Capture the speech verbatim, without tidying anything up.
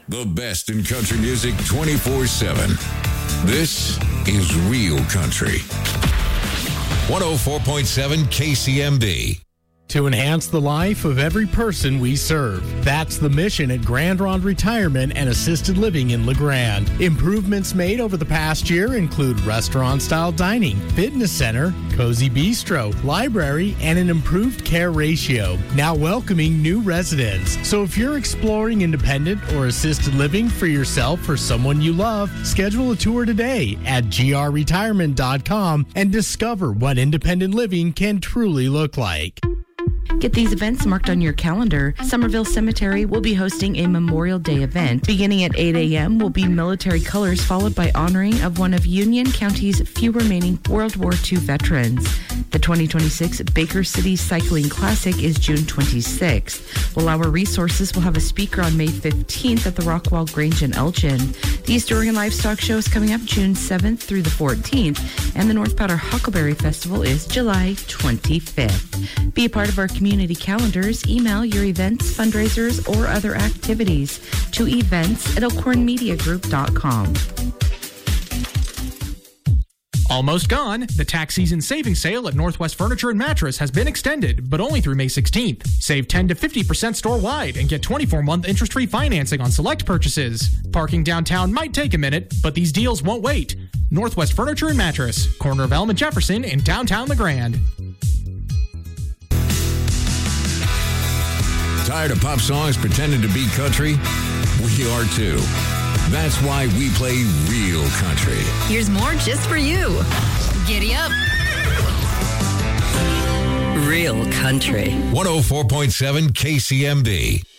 The best in country music twenty-four seven. This is Real Country. one oh four point seven K C M B. To enhance the life of every person we serve. That's the mission at Grand Ronde Retirement and Assisted Living in LeGrand. Improvements made over the past year include restaurant-style dining, fitness center, cozy bistro, library, and an improved care ratio. Now welcoming new residents. So if you're exploring independent or assisted living for yourself or someone you love, schedule a tour today at G R retirement dot com and discover what independent living can truly look like. Get these events marked on your calendar. Somerville Cemetery will be hosting a Memorial Day event. Beginning at eight a.m. will be military colors, followed by honoring of one of Union County's few remaining World War Two veterans. The twenty twenty-six Baker City Cycling Classic is June twenty-sixth. While our resources will have a speaker on May fifteenth at the Rockwall Grange in Elgin. The East Oregon Livestock Show is coming up June seventh through the fourteenth, and the North Powder Huckleberry Festival is July twenty-fifth. Be a part of our community calendars. Email your events, fundraisers, or other activities to events at elkhorn media group dot com. Almost gone. The tax season savings sale at Northwest Furniture and Mattress has been extended, but only through May sixteenth. Save ten to fifty percent store-wide and get twenty-four month interest-free financing on select purchases. Parking downtown might take a minute, but these deals won't wait. Northwest Furniture and Mattress, corner of Elm and Jefferson in downtown LeGrand. Tired of pop songs pretending to be country? We are too. That's why we play Real Country. Here's more just for you. Giddy up. Real Country. one oh four point seven K C M B.